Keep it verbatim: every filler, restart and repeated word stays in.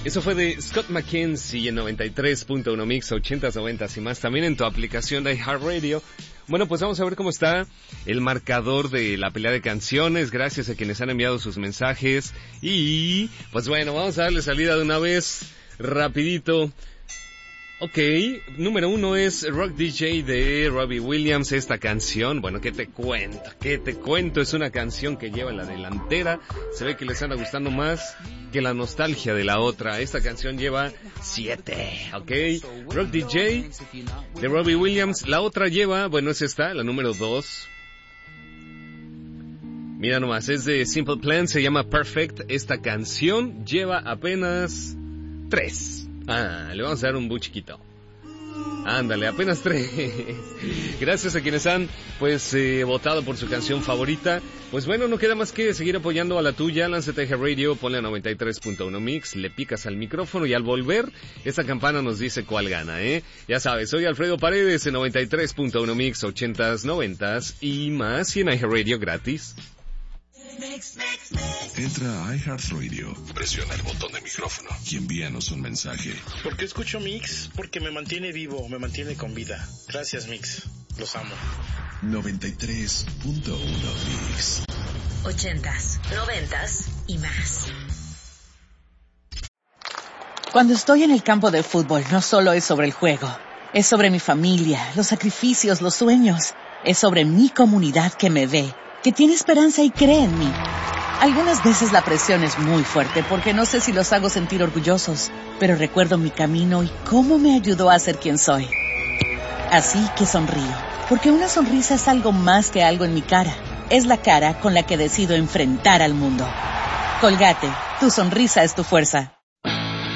Eso fue de Scott McKenzie en noventa y tres punto uno Mix, ochentas, noventas y más, también en tu aplicación de iHeartRadio. Bueno, pues vamos a ver cómo está el marcador de la pelea de canciones, gracias a quienes han enviado sus mensajes. Y, pues bueno, vamos a darle salida de una vez, rapidito. Ok, número uno es Rock D J de Robbie Williams, esta canción, bueno, ¿qué te cuento? ¿Qué te cuento? Es una canción que lleva en la delantera, se ve que les anda gustando más que la nostalgia de la otra. Esta canción lleva siete, ok, Rock D J de Robbie Williams. La otra lleva, bueno, es esta, la número dos. Mira nomás, es de Simple Plan, se llama Perfect. Esta canción lleva apenas tres. Ah, le vamos a dar un bu chiquito. Ándale, apenas tres. Gracias a quienes han, pues, eh, votado por su canción favorita. Pues bueno, no queda más que seguir apoyando a la tuya. Lánzate a Radio, ponle a noventa y tres punto uno Mix, le picas al micrófono y al volver, esta campana nos dice cuál gana, ¿eh? Ya sabes, soy Alfredo Paredes en noventa y tres punto uno Mix, ochentas, noventas y más, y en iHeartRadio gratis. Entra a iHeartRadio, presiona el botón de micrófono y envíanos un mensaje. ¿Por qué escucho Mix? Porque me mantiene vivo, me mantiene con vida. Gracias, Mix. Los amo. noventa y tres punto uno Mix. Ochentas, noventas y más. Cuando estoy en el campo de fútbol, no solo es sobre el juego. Es sobre mi familia, los sacrificios, los sueños. Es sobre mi comunidad que me ve, que tiene esperanza y cree en mí. Algunas veces la presión es muy fuerte porque no sé si los hago sentir orgullosos, pero recuerdo mi camino y cómo me ayudó a ser quien soy. Así que sonrío, porque una sonrisa es algo más que algo en mi cara. Es la cara con la que decido enfrentar al mundo. Colgate, tu sonrisa es tu fuerza.